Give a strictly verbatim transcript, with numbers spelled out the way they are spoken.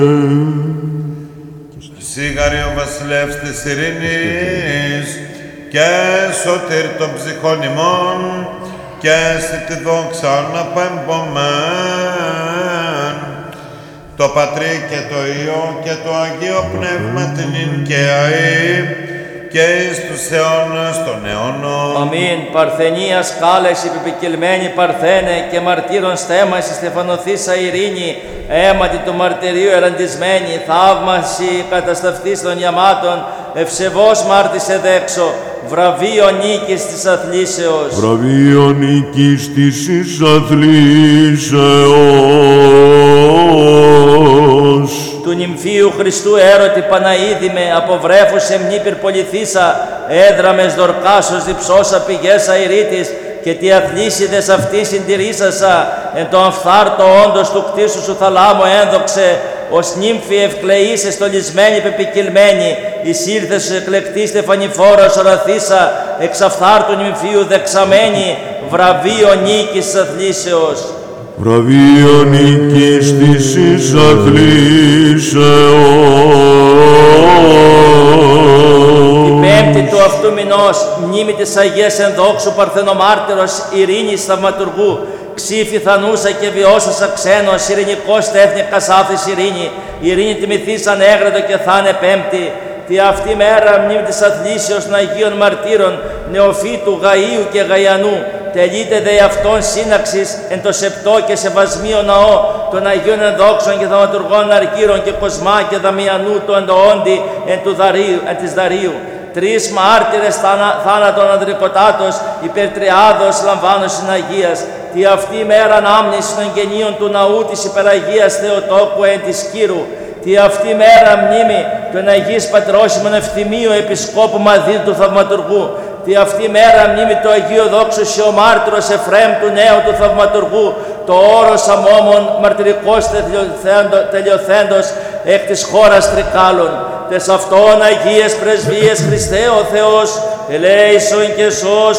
Σίγαρη ο βασιλεύς της ειρήνης και σωτήρ των ψυχών ημών και σε τη δόξα να πέμπομέν το Πατρί και το Υιό και το Αγίο Πνεύμα την ειν και αεί και εις τους αιώνας των αιώνων. Αμήν. Παρθενίας κάλεξη επιπικελμένη Παρθένε και μαρτύρων στέμαση στεφανοθήσα ειρήνη, αίματι του μαρτυρίου εραντισμένη, θαύμαση κατασταυτής των ιαμάτων, ευσεβώς μάρτισε δέξω, βραβείο νίκης της αθλήσεως. Βραβείο νίκης της αθλήσεως. Του νυμφίου Χριστού έρωτη Παναίδημε, από βρέφους εμνή πυρπολιθήσα, έδραμες δορκάσος διψώσα πηγές αηρίτης, και τι αθλήσιδες αυτή συντηρήσασα, εν το αμφθάρτο όντως του κτίσου σου θαλάμου ένδοξε, ως νύμφη ευκλεήσε στολισμένη πεπικυλμένη, εισήλθες σου εκλεκτή στεφανιφόρος οραθήσα, εξ αυθάρτου νυμφίου δεξαμένη, βραβείο νίκης της αθλήσεως. Βραβείο νίκης της αθλήσεως. Την πέμπτη του αυτού μηνός, μνήμη της Αγίας Ενδόξου Παρθενομάρτυρος Ειρήνης Θαυματουργού, ξύφη θανούσα και βιώσασα ξένος, ειρηνικός τέθνη κασάφης ειρήνη, ειρήνη τιμηθής ανέγρατο και θα είναι πέμπτη. Τη αυτή μέρα μνήμη της αθλήσεως των Αγίων Μαρτύρων, Νεοφύτου, Γαΐου και Γαϊανού, τελείται δε αυτών σύναξης εν το σεπτό και σεβασμίο ναό των Αγίων Ενδόξων και Θαυματουργών Αργύρων και Κοσμά και Δαμιανού του εντοόντι εν, του Δαρίου, εν της Δαρίου. Τρεις μάρτυρες θάνα, θάνατον ανδρικοτάτος υπερτριάδος λαμβάνος συναγίας. Τη αυτή μέρα ανάμνηση των γενίων του ναού της υπεραγίας Θεοτόκου εν της Κύρου. Τη αυτή μέρα μνήμη των Αγίης Πατρόσιμων Ευθυμίου Επισκόπου Μαδίδου του Θαυματουργού. Τη αυτή μέρα μνήμη του Αγίου Δόξου και ο μάρτυρος Εφραίμ του νέου του Θαυματουργού, το όρος αμόμων μαρτυρικός τελειοθέντος εκ της χώρας Τρικάλων. Τες αυτών Αγίες Πρεσβείες Χριστέ ο Θεός, ελέησον και σώσον.